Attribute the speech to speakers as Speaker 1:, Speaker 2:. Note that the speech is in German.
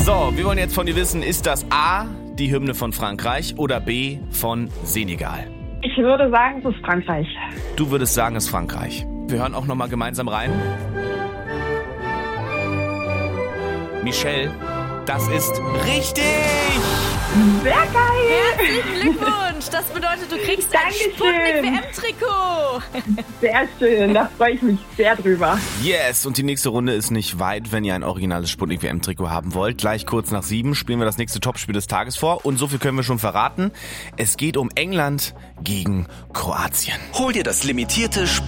Speaker 1: So, wir wollen jetzt von dir wissen, ist das A, die Hymne von Frankreich oder B, von Senegal?
Speaker 2: Ich würde sagen, es ist Frankreich.
Speaker 1: Du würdest sagen, es ist Frankreich. Wir hören auch nochmal gemeinsam rein. Michelle, das ist richtig!
Speaker 2: Sehr geil!
Speaker 3: Herzlichen Glückwunsch! Das bedeutet, du kriegst ein Sputnik-WM-Trikot!
Speaker 2: Sehr schön, da freue ich mich sehr drüber.
Speaker 1: Yes, und die nächste Runde ist nicht weit, wenn ihr ein originales Sputnik-WM-Trikot haben wollt. Gleich kurz nach 7 spielen wir das nächste Topspiel des Tages vor. Und so viel können wir schon verraten. Es geht um England gegen Kroatien.
Speaker 4: Hol dir das limitierte